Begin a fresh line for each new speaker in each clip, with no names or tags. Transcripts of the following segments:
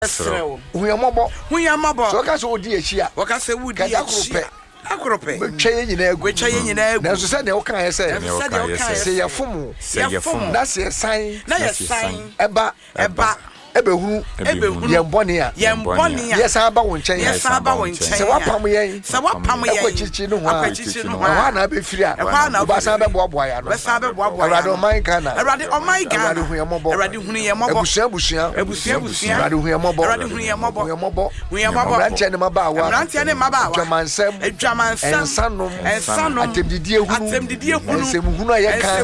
Huyamabo. So ka so di ehia.
Waka se wudi ehia. Akrope.
Betwe nyina egu.
Betwe nyina egu.
Na so se de wo kan ye se. Se ye fomu. Na se san.
Na ye san.
Eba. Ebehunu yembone a yesa aba won chen se wapam yen akwachichi no ho a na be firi a ba san be boaboa ya no Awurade oman Ghana
Awurade
huyemobo abusuan Awurade huyemobo branche ne mabawa dwamansem ensanom atemdidie hunu ensemhunu ayeka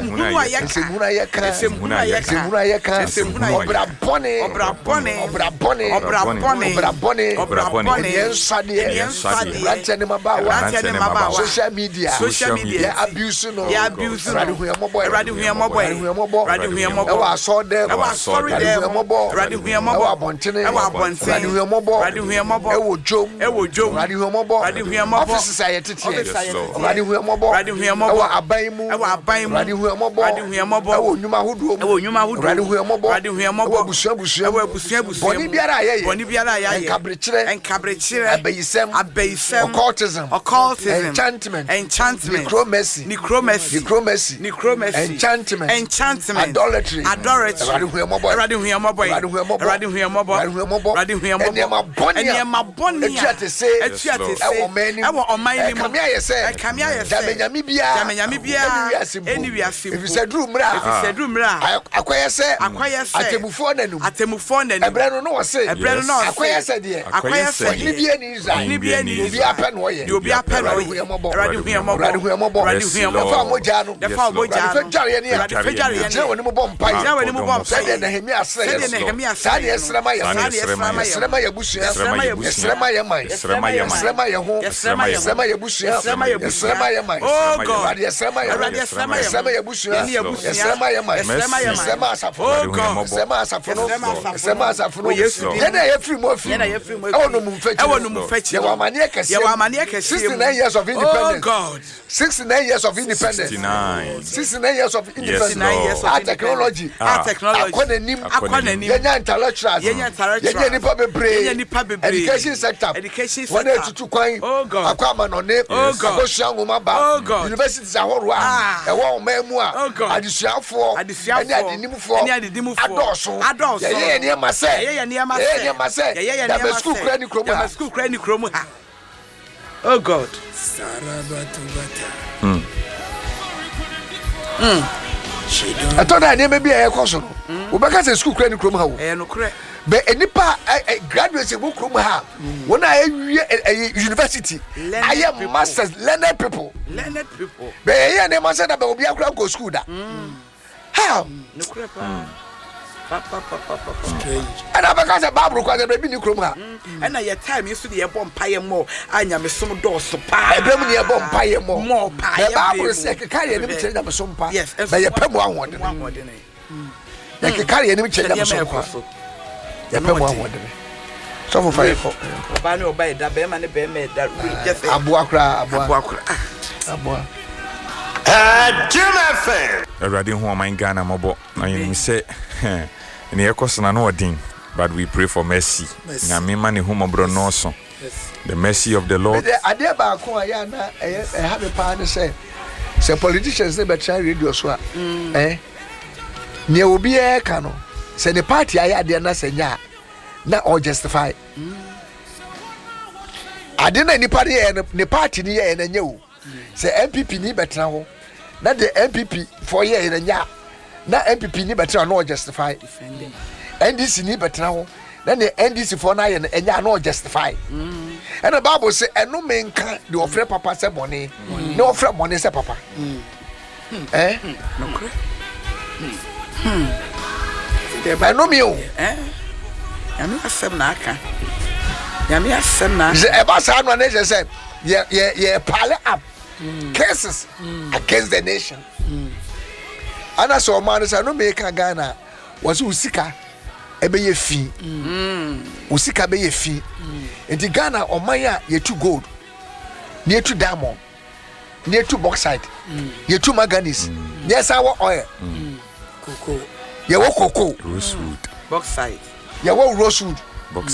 Obrabone branche ne mabawa social media abuse no Awurade huyemobo ewa so dem Awurade huyemobo abontene Awurade huyemobo ewo jom Awurade huyemobo offices ayetete Awurade huyemobo ewa abaimu Awurade huyemobo ewo nyuma hodo Awurade huyemobo abusuan boni biara aye enkabrekire abeyisem occultism enchantment necromancy enchantment idolatry Awurade huyemobo enema boni atuate se ewo omani mu kamia yese damenyami bia eniwiase ifise mra akwayese atebufo nanu ebreno no wose akwayese de ni bia ni Israel ni obi apɛ no ye Awurade huyemobo fa moja no fa jare ne ya je woni mo bompai sɛ Nehemia sɛ de esrama ya busua esrama ya mai esrama ya ho esrama ya busua esrama ya mai Awurade esrama ya busua esrama ya mai esrama asafo esrama asafo yena ye free mo free ewo no mumfachi ye wa mane kese 69 years of independence. Oh God. 69 years of independence. 69 years of independence. Our technology. Akwanenim. Yenya intellectuals. Yenya nipa bebre. Education sector. One tutu kwan. Akwa manone. Akosua ngoma ba. Universities ahoro a. Ewo mamu a. Adisuafo. Eni adinimfo. Adoso. Yeye ne mase. Da school kra ni kromu ha. Oh God. I thought I never be a course. Ubaka school credit crom how. But a nipa graduates in book room ha. When I university, I am masters learned people. But I never said about be a go school. How? And I because a Bible requires a baby Kroma. And I time used to be a bomb pie more. I am a some door so pie. I don't need a bomb pie more pie. The Bible is like a carrier and tell them some pie. Yes, by a pem one. Like a carrier and tell them some pie. The pem one. So for fire. Bano by the bear and the bear made that just a boakra.
Jim FM. Already home in Ghana mobile. I say. In the Ekosana no odin, but we pray for mercy. Na me mani humo bro no so. The mercy of the Lord.
Ade ba ko aya na have a pan say politicians they be try radio so ne obi e ka no say the party aya ade na senya na or justify. Ade na ni party ne party ni ye na nya o. Say MPP ni betra ho. Na the MPP for ye na nya. Na MPP ni better no justify defending NDC ni better ho then the NDC for na enya no justify and the Bible say eno menka the offer papa say money no offer money say papa no correct I know me
ya me asem na
say e ba sa no na say ye pile up cases against the nation. And I saw man say no make Ghana was usika ebe ye fi usika be ye fi enti Ghana omanya ye too gold near to diamond near to bauxite ye too manganese near sour oil cocoa ye wo cocoa
rosewood
bauxite
ye wo rosewood